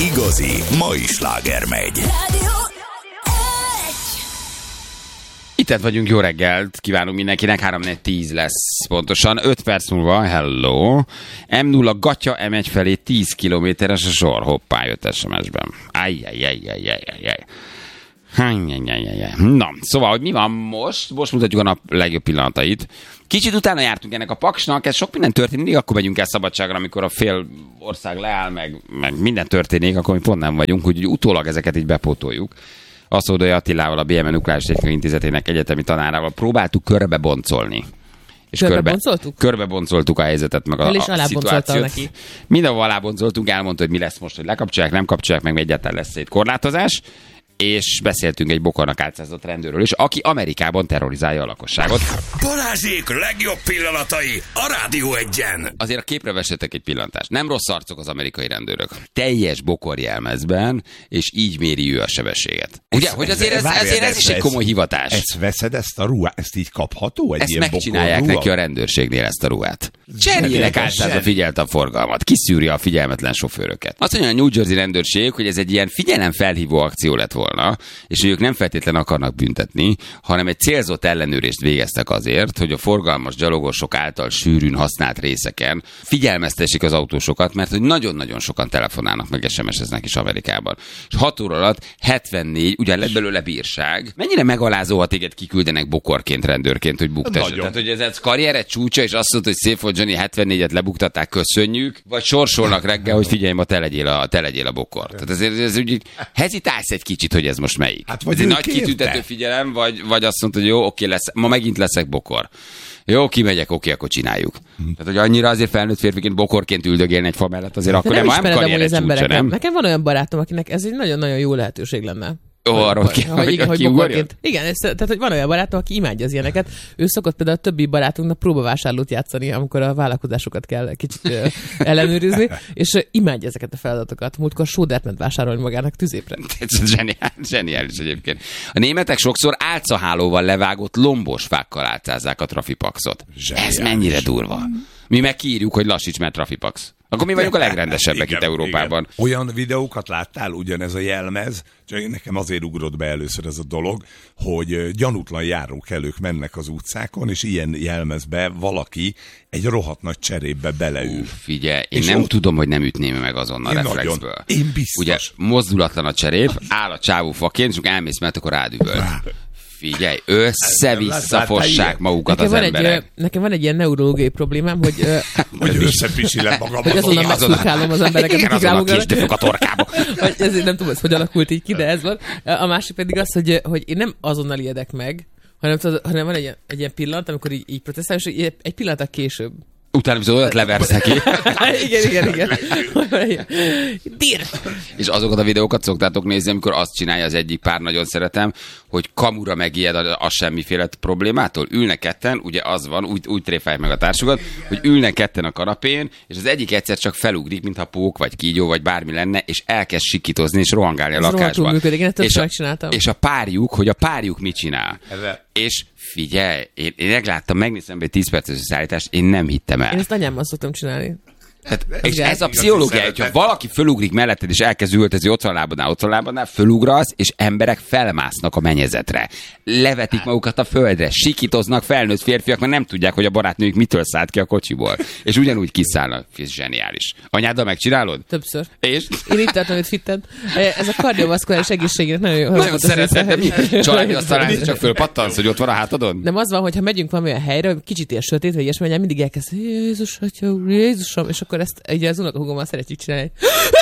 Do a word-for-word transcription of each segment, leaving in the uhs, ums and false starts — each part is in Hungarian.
igazi mai sláger megy. Itt vagyunk, jó reggelt kívánunk mindenkinek, három négy tíz lesz pontosan, öt perc múlva, hello. em nulla gatya em egy felé tíz kilométeres a sor, hoppá, jött es em es-ben. Ajjajjajjajjajjaj. Na, szóval, hogy mi van most? Most mutatjuk a nap legjobb pillanatait. Kicsit utána jártunk ennek a paksnak, ez sok minden történik, akkor megyünk el szabadságra, amikor a fél ország leáll, meg, meg minden történik, akkor mi pont nem vagyunk, úgyhogy utólag ezeket így bepótoljuk. Aszódai Attilával, a bé em e Nukleáris Technikai Intézetének egyetemi tanárával próbáltuk körbeboncolni. És körbeboncoltuk? Körbeboncoltuk a helyzetet, meg a, El is a szituációt. Neki. Mindenhol aláboncoltunk, elmondta, hogy mi lesz most, hogy lekapcsolják, nem kapcsolják, meg egyáltalán lesz egy korlátozás. És beszéltünk egy bokornak átszázott rendőrről is, aki Amerikában terrorizálja a lakosságot. Balázsék legjobb pillanatai a Rádió Egyen. Azért a képre vessetek egy pillantást. Nem rossz arcok az amerikai rendőrök. Teljes bokorjelmezben, és így méri ő a sebességet. Ugye, hogy azért ez, ezért ez is egy komoly hivatás. Ezt veszed, ezt a ruhát, ezt így kapható? Egy ezt ilyen megcsinálják neki a rendőrségnél, ezt a ruhát. Cserélek általában figyelt a forgalmat. Kiszűri a figyelmetlen sofőröket. Azt mondja a New Jersey rendőrség, hogy ez egy ilyen figyelemfelhívó akció lett volna, és hogy ők nem feltétlenül akarnak büntetni, hanem egy célzott ellenőrést végeztek azért, hogy a forgalmas gyalogosok által sűrűn használt részeken figyelmeztessék az autósokat, mert hogy nagyon-nagyon sokan telefonálnak, meg es em es-eznek is Amerikában. És hat óra alatt hetvennégy, ugyan lett belőle bírság. Mennyire megalázó, ha téged kiküldenek bokorként, rendőrként, hogy buktassa. Tehát, hogy ez egy karriered csúcsa, és azt mondta, hogy szép volt, Johnny, hetvennégyet lebuktatták, köszönjük, vagy sorsolnak reggel, hogy figyelj, ma te legyél a, te legyél a bokor. Tehát ezért ez úgy hezitálsz egy kicsit, hogy ez most melyik. Hát ez egy nagy kérte. Kitüntető figyelem, vagy, vagy azt mondta, hogy jó, oké, lesz, ma megint leszek bokor. Jó, kimegyek, oké, akkor csináljuk. Hmm. Tehát, hogy annyira azért felnőtt férfiként bokorként üldögélni egy fa mellett, azért akkor nem, nem, nem karriered csúcsa, nem? Nekem van olyan barátom, akinek ez egy nagyon-nagyon jó lehetőség lenne. Ó, arról ki, hogy, hogy, hogy bokorként. Igen, ez, tehát hogy van olyan barátom, aki imádja az ilyeneket. Ő szokott például a többi barátunknak próbavásárlót játszani, amikor a vállalkozásokat kell kicsit uh, ellenőrizni, és uh, imádja ezeket a feladatokat. Múltkor sódert ment vásárolni magának tüzépre. Ez zseniális, zseniális egyébként. A németek sokszor álcahálóval levágott lombos fákkal álcázzák a trafipaxot. Zseniális. Ez mennyire durva. Mi meg kiírjuk, hogy lassíts, mert trafipax. Akkor mi vagyunk a legrendesebbek igen, itt Európában. Igen. Olyan videókat láttál, ugyanez a jelmez, csak nekem azért ugrott be először ez a dolog, hogy gyanútlan járókelők mennek az utcákon, és ilyen jelmezbe valaki egy rohadt nagy cserébe beleül. Ú, figyelj, én és nem ott... tudom, hogy nem ütném meg azonnal én reflexből. Nagyon. Én biztos. Ugye mozdulatlan a cserép, áll a csávó faként, és akkor elmész, mert akkor rádüböl. Figyelj, össze-visszafossák magukat nekem az emberek. Egy, nekem van egy ilyen neurológiai problémám, hogy... hogy összepisilem magam. Hogy azonnal megszurkálom az embereket. Igen, azonnal kisdöfök a torkába. Ezért nem tudom, hogy alakult így ki, de ez van. A másik pedig az, hogy, hogy én nem azonnal ijedek meg, hanem, hanem van egy ilyen, egy ilyen pillanat, amikor így, így protestálom, és egy pillanat később. Utána viszont olyat leversz neki. igen, igen, igen. Dír! És azokat a videókat szoktátok nézni, amikor azt csinálja az egyik pár, nagyon szeretem, hogy kamura megijed a, a semmiféle problémától. Ülnek ketten, ugye az van, úgy, úgy tréfálják meg a társukat, hogy ülnek ketten a kanapén, és az egyik egyszer csak felugrik, mintha pók, vagy kígyó, vagy bármi lenne, és elkezd sikítozni, és rohangálni a lakásban. Működik, én és, a, és a párjuk, hogy a párjuk mit csinál. Ezzel. És figyelj, én, én megláttam, megnézem egy tíz perces szállítást, én nem hittem el. Én ezt anyámmal szoktam csinálni. Tehát, és ez a pszichológia, hogyha valaki fölugrik melletted, és elkezd üvöltözni, ott van lábadnál, ott van lábadnál, fölugrasz, és emberek felmásznak a mennyezetre. Levetik magukat a földre, sikítoznak felnőtt férfiak, mert nem tudják, hogy a barátnőjük mitől szállt ki a kocsiból. És ugyanúgy kiszállnak. Ez zseniális. Anyáddal megcsinálod? Többször. És? Én itt tartom, hogy fitted. Ez a kardiovaszkuláris egészségére nagyon jó. Nagyon szeretem, de mi? Családi asztalán csak fölpattansz, hogy ott van a hátadon? Nem az van, hogyha megyünk valamilyen helyre, kicsit ilyen sötét, vagy ilyesmi, mindig elkezd, Jézus, atya, Jézusom, és akkor ezt ugye az unokahúgommal szeretjük csinálni.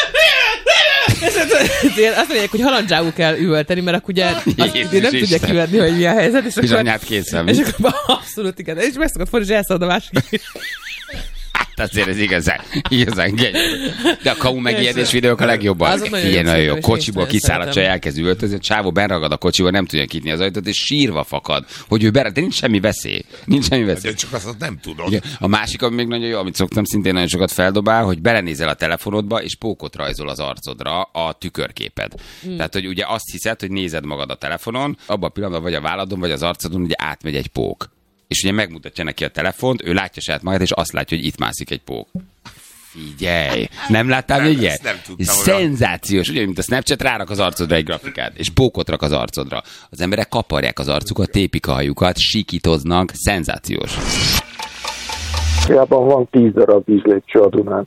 Azt mondják, hogy halandzságú kell üvölteni, mert akkor ugye azt nem tudják kivenni, hogy mi a helyzet. És, és anyát készem. És akkor abszolút igen. És meg szokott fordulni, és elszalad a másik. Hát azért ez igazán, igazán genyó. De a kamu megijedés videók a legjobbak. Ilyen nagyon jó. Kocsiból kiszáll a csaj, elkezd üvöltözni, a csávó benragad a kocsiból, nem tudja kinyitni az ajtót, és sírva fakad, hogy ő beragad, de nincs semmi veszély. Nincs semmi veszély. De csak azt nem tudod. Igen. A másik, ami még nagyon jó, amit szoktam szintén nagyon sokat feldobál, hogy belenézel a telefonodba, és pókot rajzol az arcodra a tükörképed. Hmm. Tehát, hogy ugye azt hiszed, hogy nézed magad a telefonon, abban a pillanatban vagy a válladon, vagy az arcodon, ugye átmegy egy pók. És ugye megmutatja neki a telefont, ő látja saját magát, és azt látja, hogy itt mászik egy pók. Figyelj, nem láttál még ilyet? Szenzációs, ugye, mint a Snapchat, rárak az arcodra egy grafikát, és pókot rak az arcodra. Az emberek kaparják az arcukat, tépik a hajukat, sikítoznak, szenzációs. Hiában van tíz darab vízlépcső a Dunán.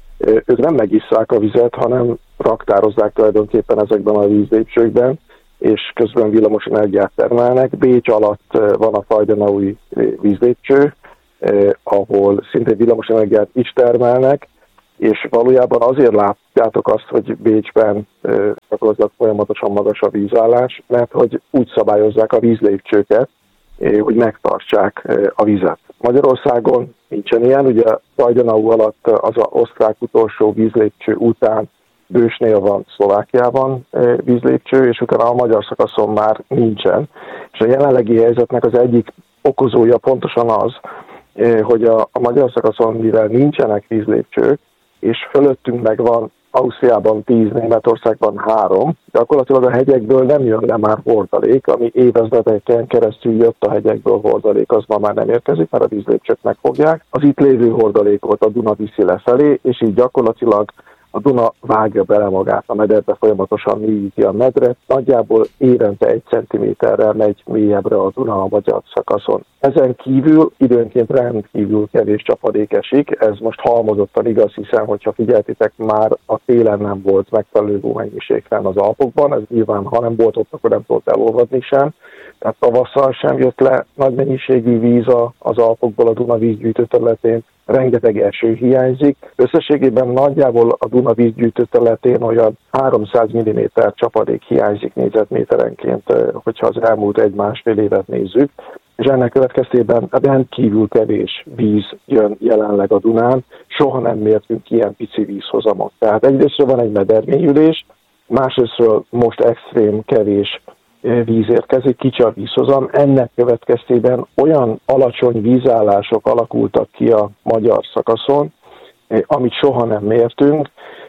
Ők nem megisszák a vizet, hanem raktározzák tulajdonképpen ezekben a vízlépcsőkben, és közben villamos energiát termelnek. Bécs alatt van a Fajdenaui vízlépcső, eh, ahol szintén villamos energiát is termelnek, és valójában azért látjátok azt, hogy Bécsben eh, folyamatosan magas a vízállás, mert hogy úgy szabályozzák a vízlépcsőket, eh, hogy megtartsák eh, a vizet. Magyarországon nincsen ilyen, ugye Fajdenau alatt az az osztrák utolsó vízlépcső után Bősnél van Szlovákiában vízlépcső, és utána a magyar szakaszon már nincsen. És a jelenlegi helyzetnek az egyik okozója pontosan az, hogy a, a magyar szakaszon, mivel nincsenek vízlépcsők, és fölöttünk meg van Ausztriában tíz, Németországban három, gyakorlatilag a hegyekből nem jön le már hordalék, ami évezredeken keresztül jött a hegyekből hordalék, az ma már nem érkezik, mert a vízlépcsők megfogják. Az itt lévő hordalékot a Duna viszi lefelé, és így gyakorlatilag a Duna vágja bele magát a mederbe, folyamatosan mélyíti a medret, nagyjából évente egy centiméterrel megy mélyebbre a Duna a magyar szakaszon. Ezen kívül időnként rendkívül kevés csapadék esik, ez most halmozottan igaz, hiszen hogyha figyeltitek, már a télen nem volt megfelelő hómennyiség fenn az Alpokban, ez nyilván, ha nem volt ott, akkor nem tudott elolvadni sem, tehát tavasszal sem jött le nagy mennyiségű víz az Alpokból a Duna vízgyűjtő területén, rengeteg eső hiányzik. Összességében nagyjából a Duna vízgyűjtő területén olyan háromszáz milliméter csapadék hiányzik négyzetméterenként, hogyha az elmúlt egy-másfél évet nézzük, és ennek következtében rendkívül kevés víz jön jelenleg a Dunán, soha nem mértünk ilyen pici vízhozamot. Tehát egyrésztről van egy medermélyülés, másrésztről most extrém kevés víz érkezik, kicsi a vízhozam. Ennek következtében olyan alacsony vízállások alakultak ki a magyar szakaszon, amit soha nem mértünk.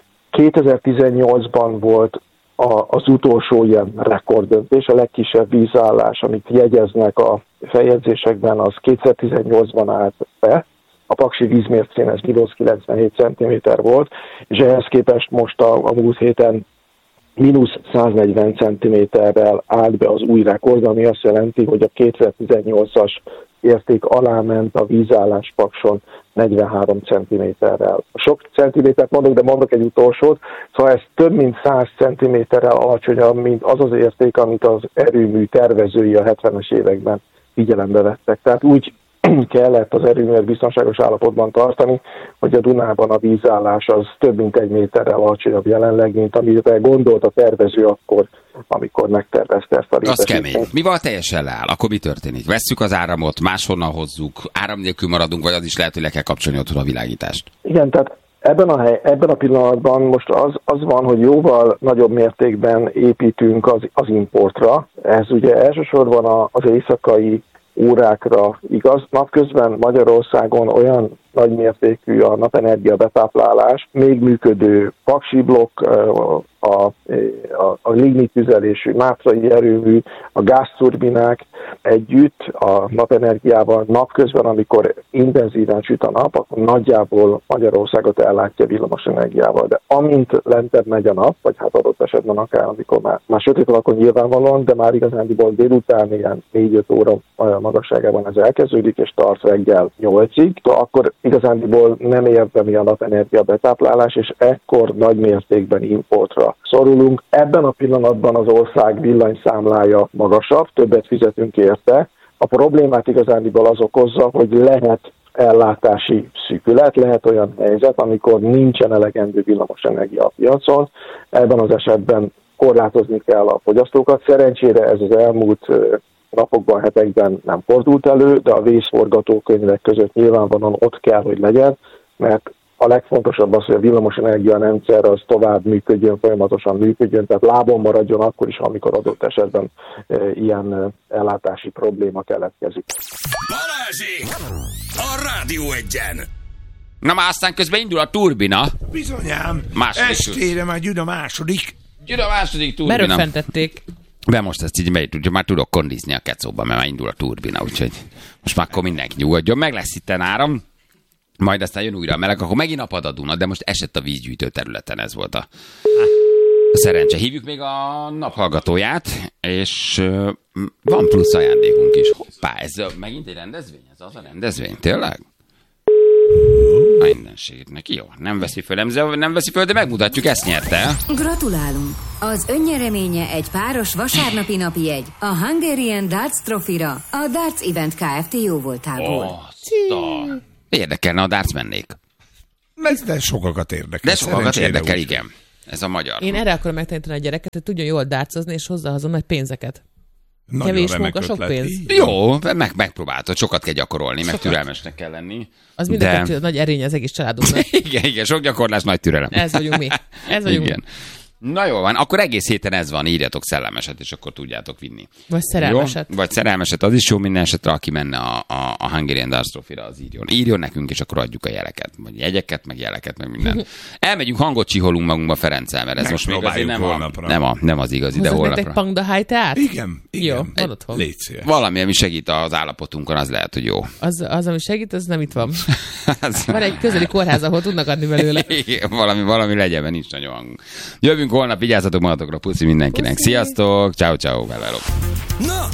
kétezer-tizennyolcban volt a, az utolsó ilyen rekorddöntés, a legkisebb vízállás, amit jegyeznek a feljegyzésekben, az kétezer-tizennyolcban állt be. A paksi vízmércén ez mínusz kilencvenhét centiméter volt, és ehhez képest most a, a múlt héten mínusz száznegyven centiméterrel állt be az új rekord, ami azt jelenti, hogy a kétezer-tizennyolcas érték alá ment a vízállás Pakson negyvenhárom centiméterrel. Sok centimétert mondok, de mondok egy utolsót, szóval ez több mint száz centiméterrel alacsonyabb, mint az az érték, amit az erőmű tervezői a hetvenes években figyelembe vettek. Tehát úgy kellett az erőművet biztonságos állapotban tartani, hogy a Dunában a vízállás az több mint egy méterrel alacsonyabb jelenleg, mint amire gondolt a tervező akkor, amikor megtervezte ezt a létesítményt. Az kemény. Mi van, teljesen leáll? Akkor mi történik? Vesszük az áramot, máshonnan hozzuk, áram nélkül maradunk, vagy az is lehet, hogy le kell kapcsolni otthon a világítást? Igen, tehát ebben a, hely, ebben a pillanatban most az, az van, hogy jóval nagyobb mértékben építünk az, az importra. Ez ugye elsősorban a, az éjszakai órákra igaz. Napközben Magyarországon olyan nagymértékű a napenergia betáplálás, még működő paksi blokk, a, a, a, a lignit tüzelésű mátrai erőmű, a gázturbinák együtt a napenergiával napközben, amikor intenzíven süt a nap, akkor nagyjából Magyarországot ellátja villamos energiával. De amint lentebb megy a nap, vagy hát adott esetben akár, amikor már, már sötét van, akkor nyilvánvalóan, de már igazándiból délután ilyen négy-öt óra magasságában ez elkezdődik, és tart reggel nyolcig, akkor igazándiból nem érdemi a napenergia betáplálás, és ekkor nagy mértékben importra szorulunk. Ebben a pillanatban az ország villanyszámlája magasabb, többet fizetünk érte. A problémát igazándiból az okozza, hogy lehet ellátási szűkület, lehet olyan helyzet, amikor nincsen elegendő villamosenergia a piacon. Ebben az esetben korlátozni kell a fogyasztókat. Szerencsére ez az elmúlt napokban, hetekben nem fordult elő, de a vészforgatókönyvek között nyilvánvalóan ott kell, hogy legyen, mert a legfontosabb az, hogy a villamosenergia rendszer az tovább működjön, folyamatosan működjön, tehát lábon maradjon akkor is, amikor adott esetben e, ilyen e, ellátási probléma keletkezik. Balázsék! A Rádió Egyen! Na már aztán közben indul a turbina. Bizonyám, Második estére már jön a második. Jön a második turbina. Merőfentették. De most ezt így megy, már tudok kondizni a kecóban, mert már indul a turbina, úgyhogy most már akkor mindenki nyugodjon. Meg lesz itten áram. Majd aztán jön újra a meleg, akkor megint apad a Duna, de most esett a vízgyűjtő területen, ez volt a, a szerencse. Hívjuk még a naphallgatóját, és uh, van plusz ajándékunk is. Hoppá, ez a, megint egy rendezvény? Ez az a rendezvény, tényleg? Mindenségét neki, jó. Nem veszi föl, nem, nem veszi föl, de megmutatjuk, ezt nyerte. Gratulálunk! Az önnyereménye egy páros vasárnapi napi jegy a Hungarian Darts Trophy-ra a Darts Event Kft. Jóvoltából. Oh, érdekelne, a darts mennék. Ez de sokakat érdekel. De sokakat érdekel, úgy. igen. Ez a magyar. Én erre akarom megtanítani a gyereket, hogy tudjon jól dárcozni, és hozzá haza nagy pénzeket. Nagyon Kevés munka, sok ötlet. pénz. Így Jó, meg, megpróbáltad, sokat kell gyakorolni, sokat. Meg türelmesnek kell lenni. Az de... mindenki nagy erény az egész családunknak. igen, igen, sok gyakorlás, nagy türelem. Ez vagyunk mi. Ez vagyunk igen. mi. Na jó van, akkor egész héten ez van, írjatok szellemeset, és akkor tudjátok vinni. Vagy szerelmeset. Jó? Vagy szerelmeset, az is jó minden esetre, aki menne a, a, a Hungarian Darts Trophy-ra, az írjon. Írjon nekünk, és akkor adjuk a jeleket. Vagy jegyeket, meg jeleket, meg minden. Elmegyünk, hangot csiholunk magunkba Ferenccel, mert ez most még azért nem, a, nem, a, nem az igazi, de Hozzak holnapra. nektek Pangda High-teát? Igen, igen. Jó, van otthon. Légy szíves. Valami, ami segít az állapotunkon, az lehet, hogy jó. Az, az, ami segít, az nem itt van. Van egy közeli kórház, ahol tudnak adni belőle. Igen, valami, valami legyen, mert nincs nagyon hangunk. Jövünk holnap, vigyázzatok magatokra, puszi mindenkinek. Puszi. Sziasztok, ciao ciao, hello. Na,